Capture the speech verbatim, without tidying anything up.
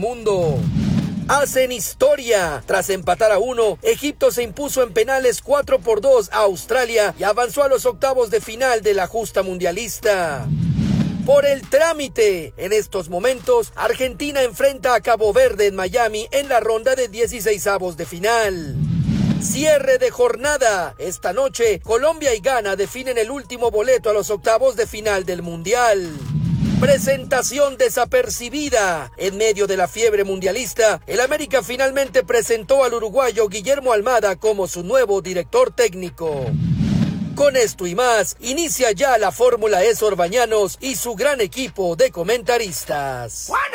mundo. Hacen historia. Tras empatar a uno, Egipto se impuso en penales cuatro por dos a Australia y avanzó a los octavos de final de la justa mundialista. Por el trámite, en estos momentos, Argentina enfrenta a Cabo Verde en Miami en la ronda de dieciseisavos de final. Cierre de jornada. Esta noche, Colombia y Ghana definen el último boleto a los octavos de final del Mundial. Presentación desapercibida. En medio de la fiebre mundialista, el América finalmente presentó al uruguayo Guillermo Almada como su nuevo director técnico. Con esto y más, inicia ya la Fórmula E Sor Bañanos y su gran equipo de comentaristas.